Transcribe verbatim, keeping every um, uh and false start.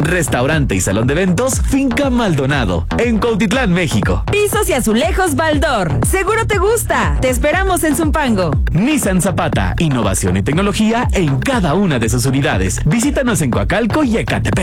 Restaurante y salón de eventos Finca Maldonado, en Cuautitlán, México. Pisos y azulejos Baldor. Seguro te gusta. Te esperamos en Zumpango. Nissan Zapata, innovación y tecnología en cada una de sus unidades. Visítanos en Coacalco y Ecatepec.